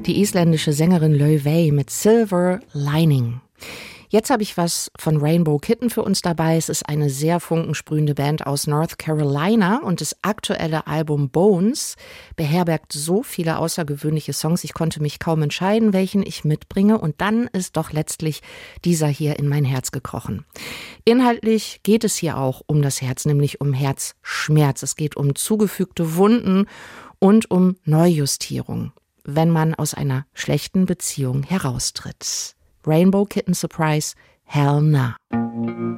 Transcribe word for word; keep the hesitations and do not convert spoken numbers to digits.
Die isländische Sängerin Laufey mit Silver Lining. Jetzt habe ich was von Rainbow Kitten für uns dabei. Es ist eine sehr funkensprühende Band aus North Carolina und das aktuelle Album Bones beherbergt so viele außergewöhnliche Songs. Ich konnte mich kaum entscheiden, welchen ich mitbringe, und dann ist doch letztlich dieser hier in mein Herz gekrochen. Inhaltlich geht es hier auch um das Herz, nämlich um Herzschmerz. Es geht um zugefügte Wunden und um Neujustierung, wenn man aus einer schlechten Beziehung heraustritt. Rainbow Kitten Surprise, Hell Nah.